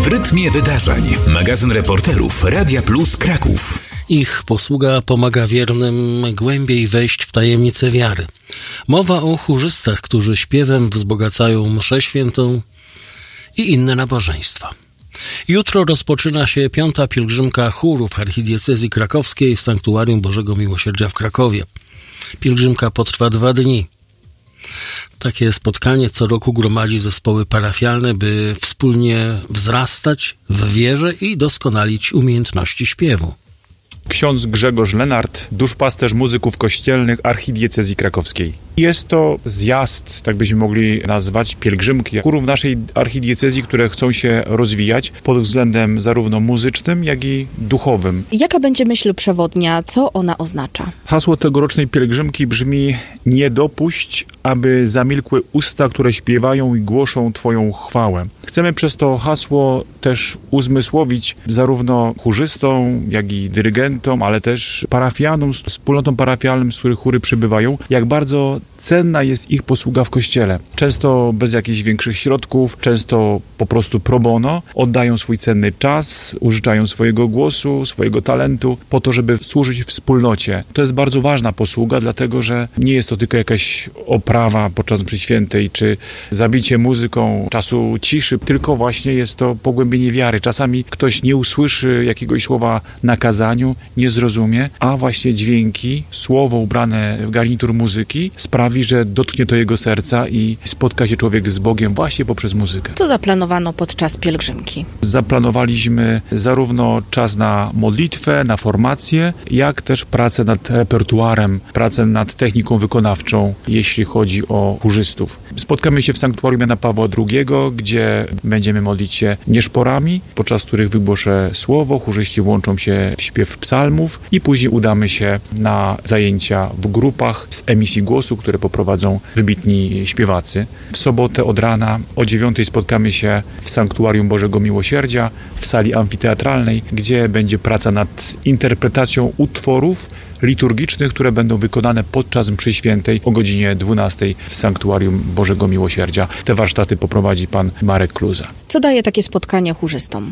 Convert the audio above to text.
W rytmie wydarzeń. Magazyn reporterów Radia Plus Kraków. Ich posługa pomaga wiernym głębiej wejść w tajemnicę wiary. Mowa o chórzystach, którzy śpiewem wzbogacają mszę świętą i inne nabożeństwa. Jutro rozpoczyna się 5. pielgrzymka chórów archidiecezji krakowskiej w Sanktuarium Bożego Miłosierdzia w Krakowie. Pielgrzymka potrwa 2 dni. Takie spotkanie co roku gromadzi zespoły parafialne, by wspólnie wzrastać w wierze i doskonalić umiejętności śpiewu. Ksiądz Grzegorz Lenart, duszpasterz muzyków kościelnych archidiecezji krakowskiej. Jest to zjazd, tak byśmy mogli nazwać, pielgrzymki chórów naszej archidiecezji, które chcą się rozwijać pod względem zarówno muzycznym, jak i duchowym. Jaka będzie myśl przewodnia? Co ona oznacza? Hasło tegorocznej pielgrzymki brzmi: nie dopuść, aby zamilkły usta, które śpiewają i głoszą Twoją chwałę. Chcemy przez to hasło też uzmysłowić zarówno chórzystom, jak i dyrygentom, ale też parafianom, wspólnotom parafialnym, z których chóry przybywają, jak bardzo cenna jest ich posługa w kościele. Często bez jakichś większych środków, często po prostu pro bono, oddają swój cenny czas, użyczają swojego głosu, swojego talentu po to, żeby służyć wspólnocie. To jest bardzo ważna posługa, dlatego że nie jest to tylko jakaś oprawa podczas mszy świętej, czy zabicie muzyką czasu ciszy, tylko właśnie jest to pogłębienie wiary. Czasami ktoś nie usłyszy jakiegoś słowa na kazaniu, nie zrozumie, a właśnie dźwięki, słowo ubrane w garnitur muzyki sprawi, że dotknie to jego serca i spotka się człowiek z Bogiem właśnie poprzez muzykę. Co zaplanowano podczas pielgrzymki? Zaplanowaliśmy zarówno czas na modlitwę, na formację, jak też pracę nad repertuarem, pracę nad techniką wykonawczą, jeśli chodzi o chórzystów. Spotkamy się w Sanktuarium Jana Pawła II, gdzie będziemy modlić się nieszporami, podczas których wygłoszę słowo, chórzyści włączą się w śpiew psalmów i później udamy się na zajęcia w grupach z emisji głosu, które poprowadzą wybitni śpiewacy. W sobotę od rana o 9:00 spotkamy się w Sanktuarium Bożego Miłosierdzia, w sali amfiteatralnej, gdzie będzie praca nad interpretacją utworów liturgicznych, które będą wykonane podczas mszy świętej o godzinie 12:00 w Sanktuarium Bożego Miłosierdzia. Te warsztaty poprowadzi pan Marek Kluza. Co daje takie spotkanie chórzystom?